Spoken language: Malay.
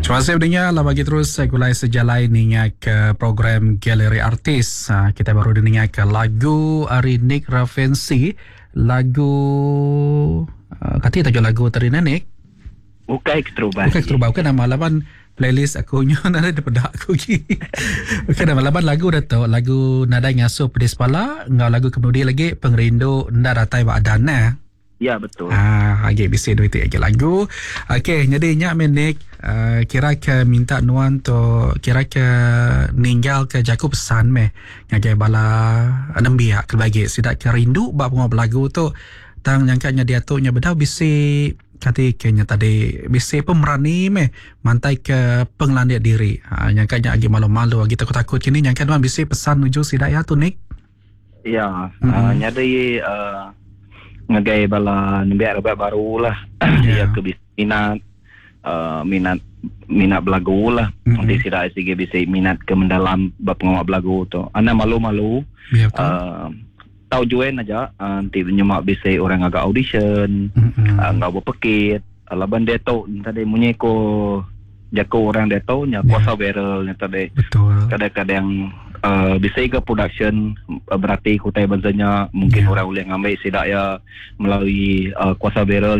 Terima kasih dengar lah bagi terus gulai sejalai ninga ke program Galeri Artis. Kita baru dengar ke lagu Nick Ravensi, lagu kati tajuk lagu tadi Nick. Bukan Keteruban. Bukan nama laban playlist aku nya ada daripada aku lagi. Bukan nama laban lagu dah tahu, lagu Nada Ngasuh Pedis Pala, ngau lagu kemudian lagi Pengerindu Nda Ratai Wa Adana. Ya, betul. Agak bisa duit lagi lagu. Okey, jadi nyak menik kira ke minta nuan tu kira ke ninggal ke jaku pesan meh ngagai bala nembia ke bagi sidak ke rindu bab ngau lagu tu tang nyangkanya dia tu nya bedau bisi kati kenya tadi bisi pemerani meh mantai ke penglandia diri. Nyangkanya agi malu-malu agi takut-takut kini nyangka nuan bisi pesan nuju sidak ya tu Nik. Ya, nyadi ngagai bala nembia baru lah. Ya ke minat belagu lah. Nanti sidak sige bisa minat ke mendalam bab ngawak belagu tu. Ana malu-malu. Ya, tahu join aja nanti nyemak bisa orang agak audition enggak berpekit laban deto tadi munyi ko jako orang deto nya kuasa viral nya tadi betul kadang-kadang bisa ke production berarti kutai banzanya mungkin orang boleh ngambil sidak ya melalui kuasa viral